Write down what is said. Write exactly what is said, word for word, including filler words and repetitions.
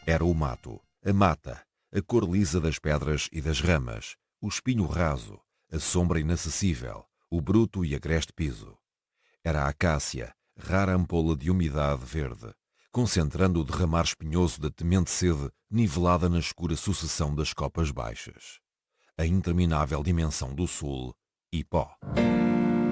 Era o mato, a mata, a cor lisa das pedras e das ramas, o espinho raso, a sombra inacessível, o bruto e agreste piso. Era a acácia, rara ampola de umidade verde, concentrando o derramar espinhoso da temente sede nivelada na escura sucessão das copas baixas. A interminável dimensão do sul e pó.